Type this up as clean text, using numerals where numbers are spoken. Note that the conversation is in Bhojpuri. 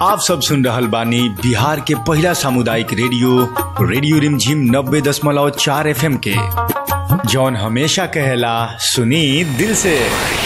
आप सब सुन रहल बानी बिहार के पहला सामुदायिक रेडियो रिमझिम 90.4 FM के, जौन हमेशा कहेला सुनी दिल से।